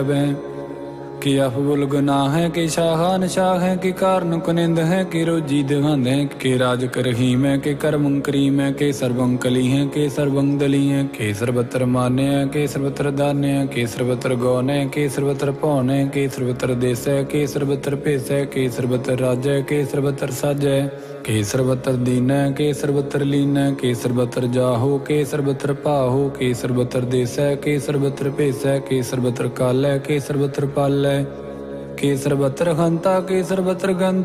कि अफबुल गुनाह है कि शाह नशाह है कि कारण कुनिंद है कि रोजी दिवंद है कि राज करहीम है कि करमं करीम है कि सर्वं कली है कि सर्वं दली है कि सर्वत्र मान्य है कि सर्वत्र दान्य है कि सर्वत्र गौन है कि सर्वत्र पौन है कि सर्वत्र देश है कि सर्वत्र भेस है कि सर्वत्र राज है कि सर्वत्र साज है कि सर्वत्र दीन है कि सर्वत्र लीन है कि सर्वत्र जाहो कि सर्वत्र पाहो कि सर्वत्र देश है कि सर्वत्र भेस है कि सर्वत्र काल है कि सर्वत्र पाल है कि सर्वत्र हंता कि सर्वत्र गंता